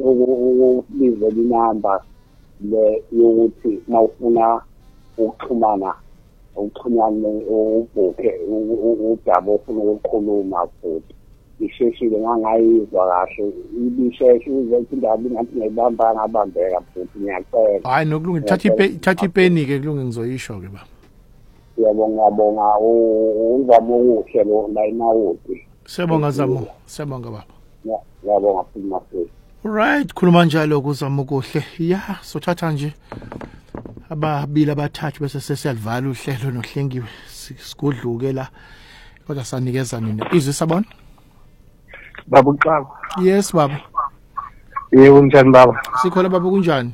ukubiza inamba le yokuthi mawufuna ukuxhumana ubhuke udaba ofuna ukukhuluma futhi isheshile ngangayizwa kahle ibisheshe uzothi indaba ingathi ngiyibamba ngabambeka futhi ngiyacela hayi nokulunga thatha ipeni ke kulunge ngizoyisho ke baba ngiyabonga ungizama ukuhle lo la inawuthi siyabonga baba ngiyabonga futhi mase right khuluma njalo kuzama ukuhle sothatha nje ababili abathathu bese sesiyalivala uhlelo nohlengiwe sikudluke la kodwa sanikeza nina izwi sabona baba uXaba yes baba yebo njani baba sikhola baba kunjani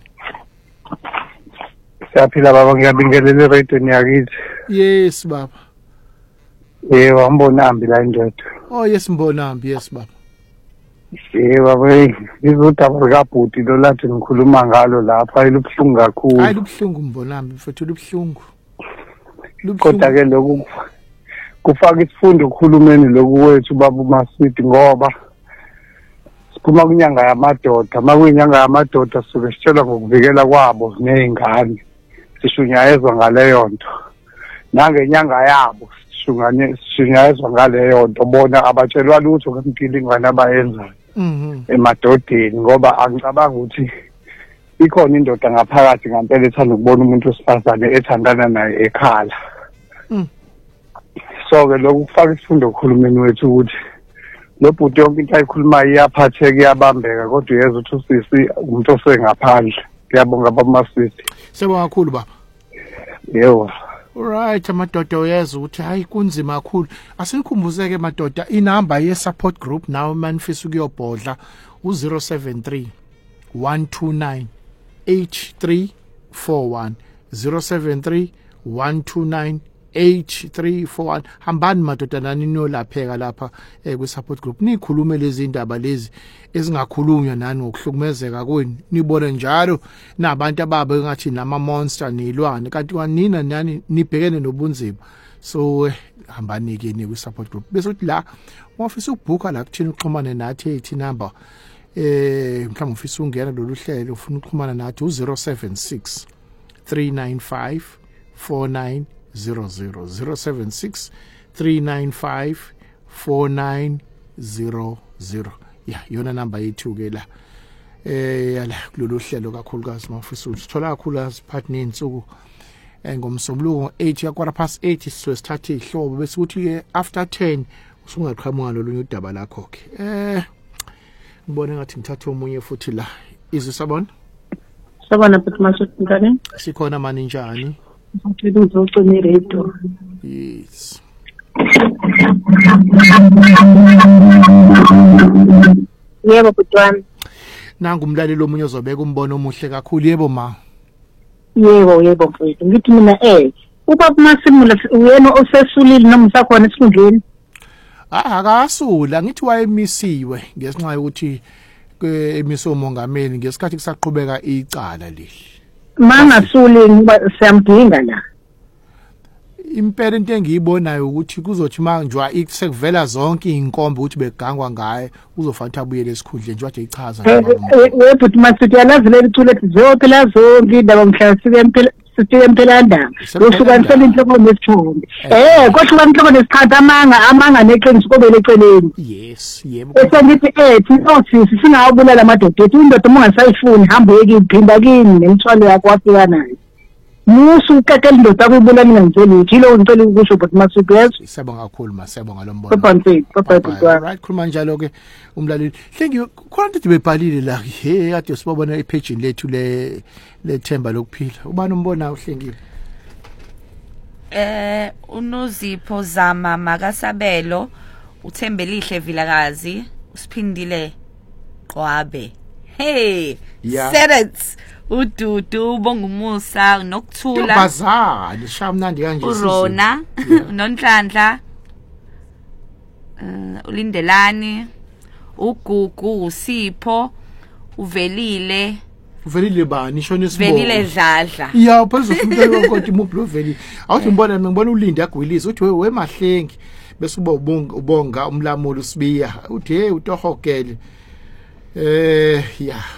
siyaphila baba ngiyabingelela radio yakithi yes baba yebo ambonambi la indoda oh yes mbonambi yes baba baba izodaba likabhuti lo lathi ngikhuluma ngalo lapha ilubuhlungu kakhulu hayi lubuhlungu mbonambi mfethu lubuhlungu kodwa ke lokhu kufaka isifundo ukukhulumeni lokhu wethu baba uMaswidi ngoba siphuma kunyanga yamadoda makuyinyanga yamadoda sobe sitshela ngokuvikela kwabo nezingane sishunyayezwa ngaleyo nto nangenyanga yabo sishunyayezwa ngaleyo nto bona abatshelwa lutho ngempilingwane abayenzayo emadodeni ngoba angicabanga ukuthi ikhona indoda ngaphakathi ngempela ethanda ukubona umuntu wesifazane ethandana naye ekhala so ke lokhu kufaka isifundo ukukhulumeni wethu ukuthi lo bhuti yonke into ayikhulumayo iyaphatheka iyabambeka kodwa uyeza ukuthi usisi umuntu osengaphandle ngiyabonga baba Maswidi siyabonga kakhulu baba yebo alright amadoda uyeza ukuthi hayi kunzima kakhulu asikhumbuzeke madoda inamba ye support group nawe manifest ukuyobhodla u073 129 8341 073 129 8341 hambani madoda nani nolapheka lapha ku support group nikhulume lezi indaba lezi ezingakhulunywa nani ngokuhlukumezeka kwenu nibone njalo nabantu ababe ngathi nama monster nilwane kanti kwanina nani nibhekene nobunzima so hambani ke ni ku support group bese uthi la ufisa ukubhuka la kuthina uxhumane nathi ethi number mhlawumbe ufisa ungena lolu hlelo ufuna ukuxhumana nathi u076 395 4900 076 395 4900 yona number yethu ke la yala kulolu hlelo kakhulukazi mafisa uthola kakhulu asiphathi insuku ngomsombuluko 8 ya8 sithatha ihlobo bese uthi ke after 10 usungaqhamuka lolunye udaba lakho ke ngibona ngathi ngithatha omunye futhi la izisabona but masukungane sikhona mani njani ngicela uzocela radio yes yebo butwana nangu umlaleli omunye ozobeka umbono omuhle kakhulu yebo ma yebo mfowethu ngithi mina ubaba Masimula uyena osesulile noma usakhona esifundeni akasula ngithi wayemisiwe ngesinxa ukuthi emiso mongameli ngesikhathi kusaqhubeka icala leli mangasuli ngoba siyamdinga la impela into engiyibonayo ukuthi kuzothi manje isekuvela zonke inkombe ukuthi begangwa ngaye uzofanele abuyele esikhundleni nje wathi ichaza but masithi yalazi leli thule zonke la zonke indaba mhla sifike empelanda usukanisela inhloko nesithombe kodwa inhloko nesikhathi amanga neqiniso kobele eceleni yes yebo esengithi thina singawubulala amadoda ethu indoda ungasayifuni hamba uyekiphinda kini nemthwalo yakho wafika nayo musu ukekela indoda akuyibulala ngenzeli yilo ngicela ukusho but masibuyeza siyabonga kakhulu masiyabonga lo mbono bye right khuluma njalo ke umlaleli hlengi khona into bebhalile la kade sibona ipage lethu lethemba lokuphila ubani umbona uhlengiwe unozipho zama makasabelo uthembelihle vilakazi usiphindile Qwabe Serets uDudu ubongumusa nokuthula bazali shamnandi kanje uRona uNonhlanhla uLindelani uGugu uSipho uvelile bani shona isibongo velile dladla phezulu umntwana konke imuphi velile awuthi ngibona ulindi agwilisa uthi we mahlengi bese ubonga umlamulo usibiya uthi uTohogele